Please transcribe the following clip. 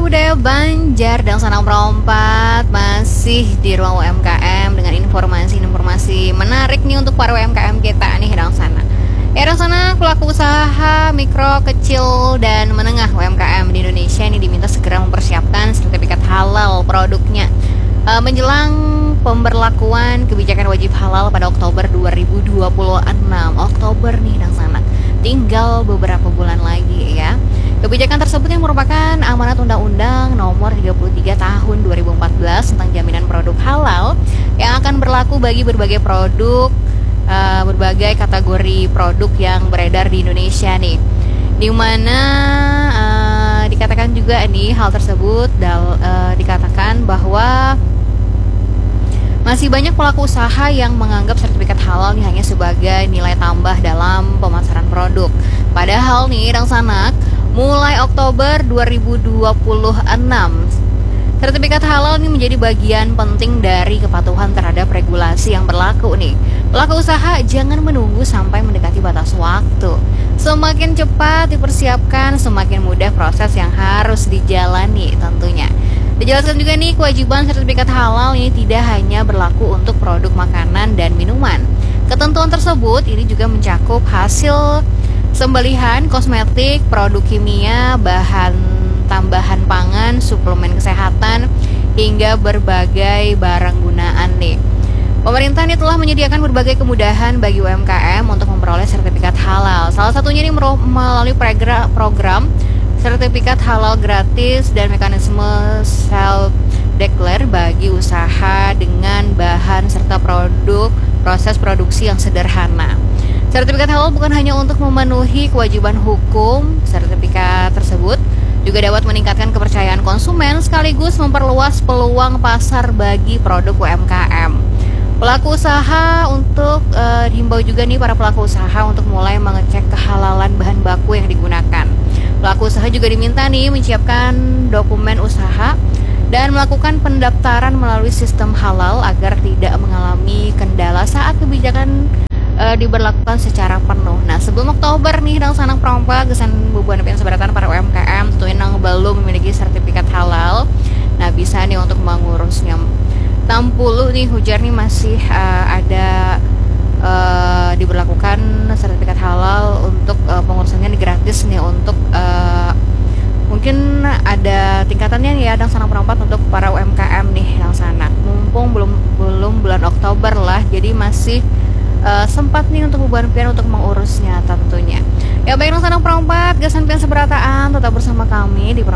budaya Banjar dan Sanang Perompat masih di ruang UMKM dengan informasi-informasi menarik nih untuk para UMKM kita nih dan sana. Ya dan sana, pelaku usaha mikro, kecil, dan menengah UMKM di Indonesia ini diminta segera mempersiapkan sertifikat halal produknya menjelang pemberlakuan kebijakan wajib halal pada Oktober 2026. Oktober nih dan sana, tinggal beberapa bulan lagi ya. Kebijakan tersebut yang merupakan amanat Undang-Undang Nomor 33 Tahun 2014 tentang jaminan produk halal yang akan berlaku bagi berbagai produk, berbagai kategori produk yang beredar di Indonesia nih. Di mana dikatakan juga nih hal tersebut dikatakan bahwa masih banyak pelaku usaha yang menganggap sertifikat halal ini hanya sebagai nilai tambah dalam pemasaran produk. Padahal nih, Dang Sanak, mulai Oktober 2026, sertifikat halal ini menjadi bagian penting dari kepatuhan terhadap regulasi yang berlaku nih. Pelaku usaha jangan menunggu sampai mendekati batas waktu. Semakin cepat dipersiapkan, semakin mudah proses yang harus dijalani tentunya. Dijelaskan juga nih, kewajiban sertifikat halal ini tidak hanya berlaku untuk produk makanan dan minuman. Ketentuan tersebut ini juga mencakup hasil sembelihan, kosmetik, produk kimia, bahan tambahan pangan, suplemen kesehatan, hingga berbagai barang gunaan nih. Pemerintah ini telah menyediakan berbagai kemudahan bagi UMKM untuk memperoleh sertifikat halal. Salah satunya ini melalui program sertifikat halal gratis dan mekanisme self-declare bagi usaha dengan bahan serta produk proses produksi yang sederhana. Sertifikat halal bukan hanya untuk memenuhi kewajiban hukum, sertifikat tersebut juga dapat meningkatkan kepercayaan konsumen sekaligus memperluas peluang pasar bagi produk UMKM. Pelaku usaha untuk dihimbau juga nih para pelaku usaha untuk mulai mengecek kehalalan bahan baku yang digunakan. Pelaku usaha juga diminta nih menyiapkan dokumen usaha dan melakukan pendaftaran melalui sistem halal agar tidak mengalami kendala saat kebijakan diberlakukan secara penuh. Nah, sebelum Oktober nih, Dang Sanang Perompak, Gesan Bubuan Pian Seberatan para UMKM tentunya yang belum memiliki sertifikat halal, nah bisa nih untuk mengurusnya. 60 nih hujar nih masih ada diberlakukan sertifikat halal untuk pengurusannya gratis nih untuk mungkin ada tingkatannya nih ya Dang Sanang Perompak untuk para UMKM nih Dang Sanang. Mumpung belum bulan Oktober lah, jadi masih sempat nih untuk Bubuan Pian untuk mengurusnya tentunya. Ya baik Dang Sanang Perompak, Gesan Pian Seberataan, tetap bersama kami di